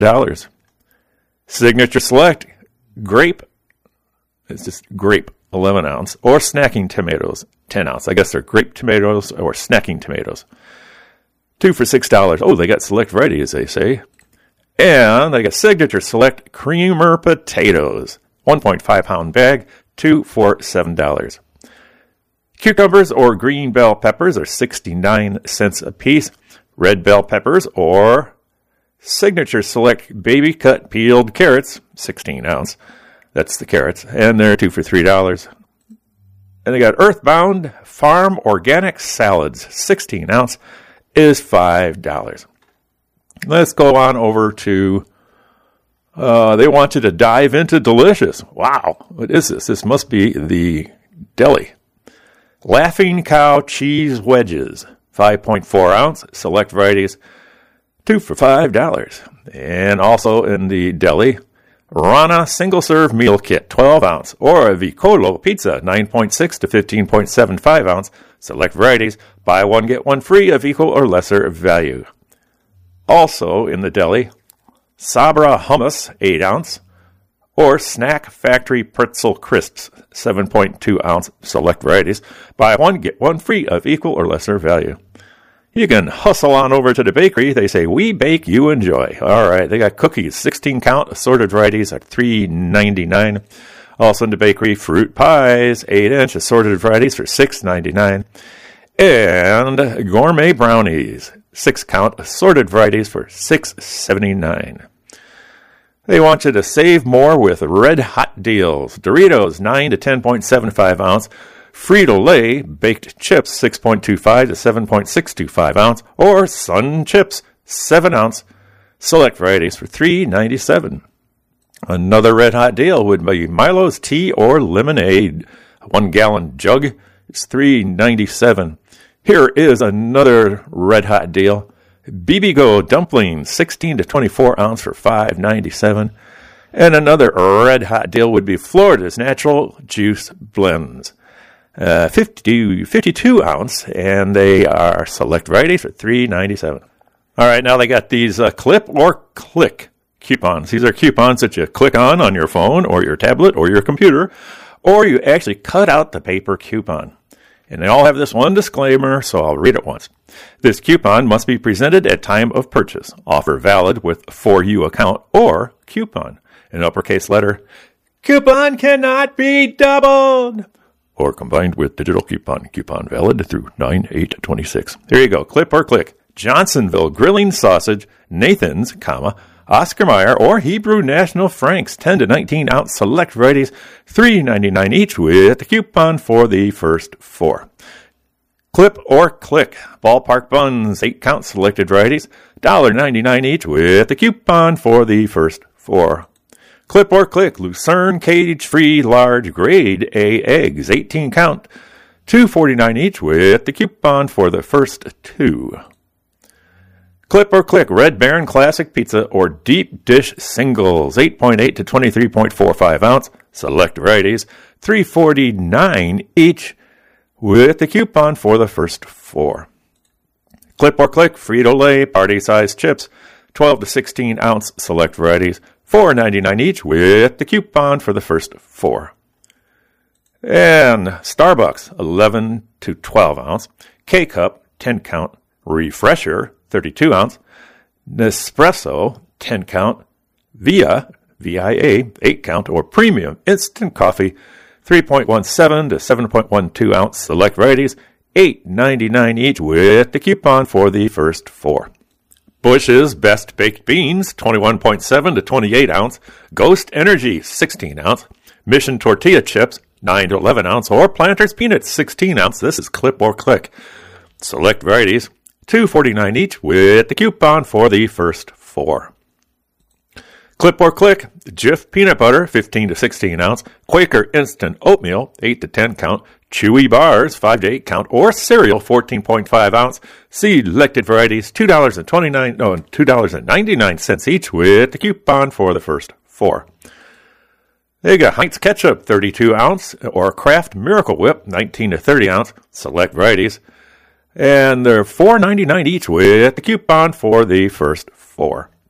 Signature Select grape, it's just grape, 11 ounce, or snacking tomatoes, 10 ounce. I guess they're grape tomatoes or snacking tomatoes. 2 for $6. Oh, they got select variety, as they say. And they got Signature Select creamer potatoes, 1.5 pound bag, 2 for $7. Cucumbers or green bell peppers are 69 cents a piece. Red bell peppers or Signature Select baby cut peeled carrots, 16 ounce. That's the carrots. And they're 2 for $3. And they got Earthbound Farm Organic Salads, 16 ounce, is $5. Let's go on over to, they want you to dive into Delicious. Wow, what is this? This must be the deli. Laughing Cow Cheese Wedges, 5.4 ounce, select varieties, 2 for $5. And also in the deli, Rana Single Serve Meal Kit, 12 ounce, or a Vicolo Pizza, 9.6 to 15.75 ounce, select varieties, buy one, get one free of equal or lesser value. Also in the deli, Sabra Hummus, 8 ounce, or Snack Factory Pretzel Crisps, 7.2 ounce, select varieties, buy one, get one free of equal or lesser value. You can hustle on over to the bakery. They say, we bake, you enjoy. All right, they got cookies, 16 count, assorted varieties at $3.99. Also in the bakery, fruit pies, 8-inch, assorted varieties for $6.99. And gourmet brownies, 6 count, assorted varieties for $6.79. They want you to save more with red hot deals. Doritos, 9 to 10.75 ounce. Frito-Lay baked chips, 6.25 to 7.625 ounce. Or Sun Chips, 7 ounce. Select varieties for $3.97. Another red hot deal would be Milo's tea or lemonade. 1 gallon jug is $3.97. Here is another red hot deal. BB Go dumplings, 16 to 24 ounce for $5.97. And another red hot deal would be Florida's Natural Juice Blends, 52 ounce, and they are select varieties for $3.97. All right, now they got these clip or click coupons. These are coupons that you click on your phone or your tablet or your computer, or you actually cut out the paper coupon. And they all have this one disclaimer, so I'll read it once. This coupon must be presented at time of purchase. Offer valid with For You account or coupon. In uppercase letter, coupon cannot be doubled. Or combined with digital coupon. Coupon valid through 9/8/26. Here you go. Clip or click. Johnsonville Grilling Sausage, Nathan's, Oscar Mayer, or Hebrew National Franks, 10 to 19 ounce select varieties, $3.99 each with the coupon for the first 4. Clip or click. Ballpark Buns, 8 count selected varieties, $1.99 each with the coupon for the first 4. Clip or click. Lucerne cage-free large grade A eggs, 18 count, $2.49 each with the coupon for the first 2. Clip or click. Red Baron Classic Pizza or Deep Dish Singles, 8.8 to 23.45 ounce, select varieties, $3.49 each with the coupon for the first 4. Clip or click. Frito-Lay party-sized chips, 12 to 16 ounce, select varieties, $4.99 each with the coupon for the first 4. And Starbucks, 11 to 12 ounce, K-Cup, 10 count, Refresher, 32 ounce, Nespresso, 10 count, VIA, VIA, 8 count, or Premium Instant Coffee, 3.17 to 7.12 ounce, select varieties, $8.99 each with the coupon for the first 4. Bush's Best Baked Beans, 21.7 to 28 ounce, Ghost Energy, 16 ounce, Mission Tortilla Chips, 9 to 11 ounce, or Planters Peanuts, 16 ounce. This is clip or click. Select varieties, $2.49 each with the coupon for the first 4. Clip or click. Jif Peanut Butter, 15 to 16 ounce, Quaker Instant Oatmeal, 8 to 10 count, Chewy Bars, 5 to 8 count, or cereal, 14.5 ounce, selected varieties, $2.99 each with the coupon for the first 4. There you go. Heinz Ketchup, 32 ounce, or Kraft Miracle Whip, 19 to 30 ounce, select varieties. And they're $4.99 each with the coupon for the first 4.